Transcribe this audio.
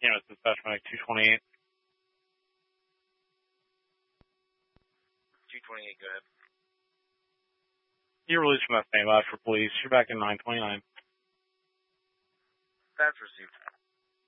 Units dispatch medic 228. 228, go ahead. You're released from that standby for police. You're back in 929. That's received.